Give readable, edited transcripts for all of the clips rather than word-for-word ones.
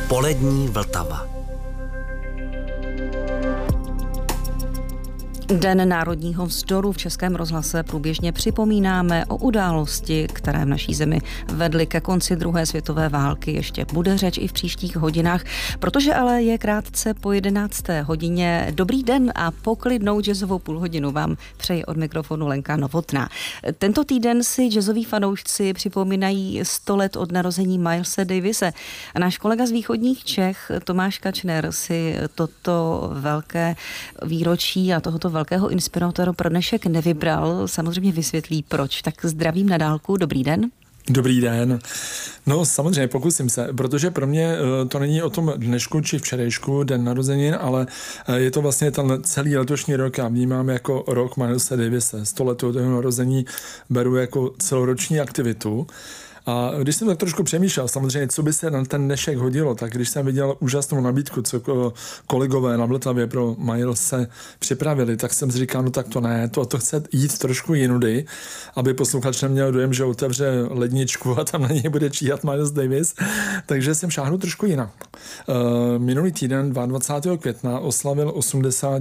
Polední Vltava. Den národního vzdoru v Českém rozhlase průběžně připomínáme o události, které v naší zemi vedly ke konci druhé světové války. Ještě bude řeč i v příštích hodinách, protože ale je krátce po 11. hodině. Dobrý den a poklidnou jazzovou půlhodinu vám přeji od mikrofonu Lenka Novotná. Tento týden si jazzoví fanoušci připomínají 100 let od narození Milese Davise. A náš kolega z východních Čech Tomáš Kačner si toto velké výročí a tohoto velkého inspirátora pro dnešek nevybral. Samozřejmě vysvětlí proč. Tak zdravím na dálku. Dobrý den. Dobrý den. No samozřejmě pokusím se, protože pro mě to není o tom dnešku či včerejšku, den narozenin, ale je to vlastně ten celý letošní rok a vnímám jako rok Milese Davise. 100 let od jeho narození beru jako celoroční aktivitu. A když jsem tak trošku přemýšlel, samozřejmě, co by se na ten dnešek hodilo, tak když jsem viděl úžasnou nabídku, co kolegové na Vltavě pro Milese připravili, tak jsem si říkal, no tak to ne, to chce jít trošku jinudy, aby posluchač neměl dojem, že otevře ledničku a tam na něj bude číhat Miles Davis, takže jsem šáhnul trošku jinak. Minulý týden, 22. května, oslavil 80.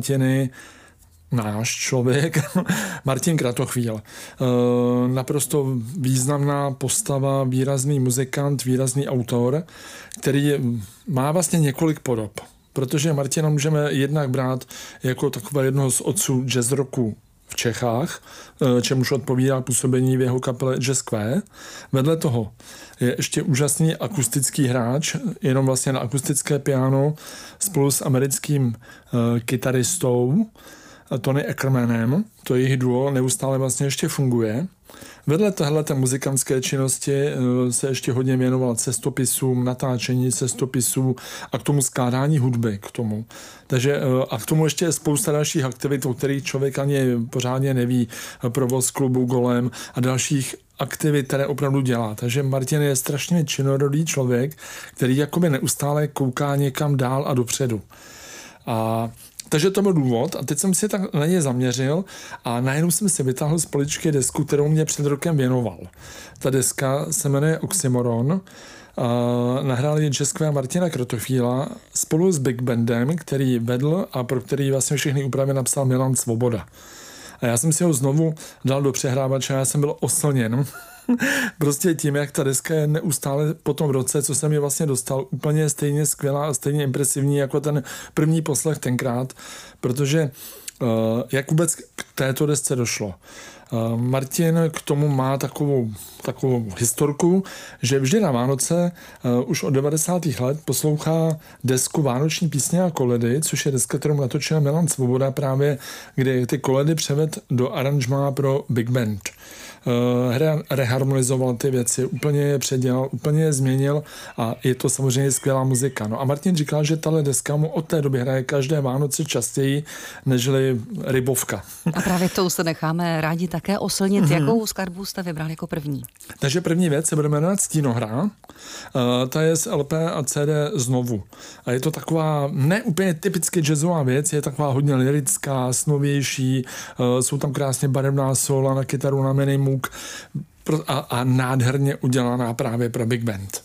náš člověk, Martin Kratochvíl. Naprosto významná postava, výrazný muzikant, výrazný autor, který má vlastně několik podob. Protože Martina můžeme jednak brát jako takové jednoho z otců jazz rocku v Čechách, čemuž odpovídá působení v jeho kapele Jazz Q. Vedle toho je ještě úžasný akustický hráč, jenom vlastně na akustické piano spolu s americkým kytaristou Tony Ackermanem, to jejich duo neustále vlastně ještě funguje. Vedle téhleté muzikantské činnosti se ještě hodně věnoval cestopisům, natáčení cestopisů a k tomu skládání hudby k tomu. Takže a k tomu ještě je spousta dalších aktivit, o kterých člověk ani pořádně neví, provoz klubu Golem a dalších aktivit, které opravdu dělá. Takže Martin je strašně činorodý člověk, který jakoby neustále kouká někam dál a dopředu. Takže to byl důvod a teď jsem si tak na ně zaměřil a najednou jsem si vytáhl z poličky desku, kterou mě před rokem věnoval. Ta deska se jmenuje Oxymoron. Nahráli Jazz Q Martina Kratochvíla spolu s Big Bandem, který vedl a pro který vlastně všechny úpravy napsal Milan Svoboda. A já jsem si ho znovu dal do přehrávače a já jsem byl oslněn. Prostě tím, jak ta deska je neustále po tom roce, co jsem ji vlastně dostal, úplně stejně skvělá a stejně impresivní jako ten první poslech tenkrát, protože jak vůbec k této desce došlo. Martin k tomu má takovou historku, že vždy na Vánoce už od 90. let poslouchá desku Vánoční písně a koledy, což je deska, kterou natočil Milan Svoboda právě, kde ty koledy převed do aranžmá pro Big Band. Reharmonizoval ty věci, úplně je předělal, úplně je změnil a je to samozřejmě skvělá muzika. No a Martin říkal, že tahle deska mu od té doby hraje každé Vánoce častěji nežli Rybovka. A právě tou se necháme rádi také oslnit. Jakou skladbu jste vybral jako první? Takže první věc se bude jmenovat Stínohra. Ta je z LP a CD Znovu. A je to taková ne úplně typicky jazzová věc, je taková hodně lyrická, snovější, jsou tam krásně barevná sola na kytaru, na minimum a nádherně udělaná právě pro Big Band.